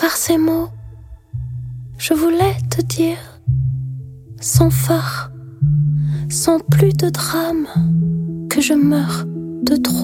Par ces mots, je voulais te dire, sans phare, sans plus de drame, que je meurs de trop.